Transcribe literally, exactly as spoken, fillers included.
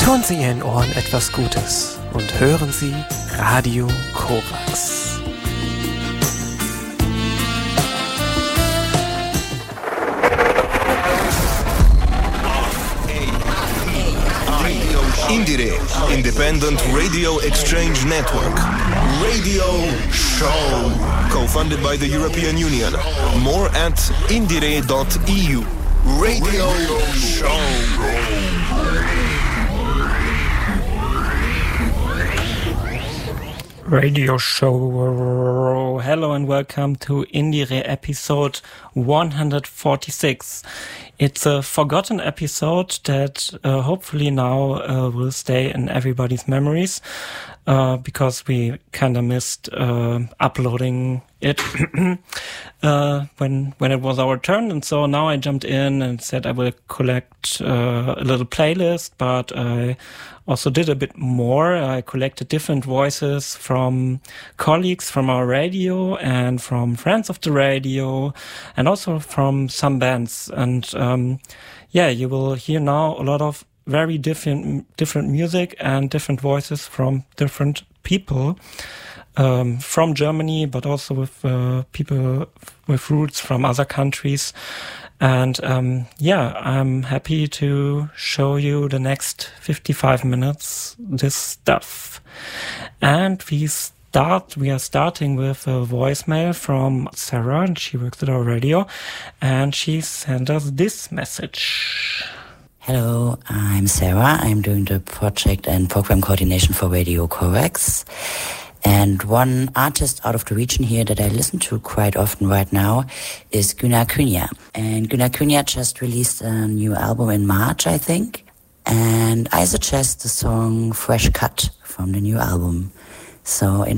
Tun Sie Ihren Ohren etwas Gutes und hören Sie Radio Korax. Indiere, Independent Radio Exchange Network. Radio Show. Co-funded by the European Union. More at indire dot e u. Radio Show. Radio Show. Hello and welcome to Indiere episode one forty-six. It's a forgotten episode that uh, hopefully now uh, will stay in everybody's memories uh, because we kind of missed uh, uploading it uh, when when it was our turn, and so now I jumped in and said I will collect uh, a little playlist, but I also did a bit more. I collected different voices from colleagues from our radio and from friends of the radio and also from some bands. And um, yeah, you will hear now a lot of very different different music and different voices from different people um, from Germany, but also with uh, people with roots from other countries. And um, yeah, I'm happy to show you the next fifty-five minutes this stuff. And we start, we are starting with a voicemail from Sarah, and she works at our radio, and she sent us this message. Hello, I'm Sarah. I'm doing the project and program coordination for Radio Korax. And one artist out of the region here that I listen to quite often right now is Gunnar Künja. And Gunnar Künja just released a new album in March, I think. And I suggest the song Fresh Cut from the new album. So enjoy.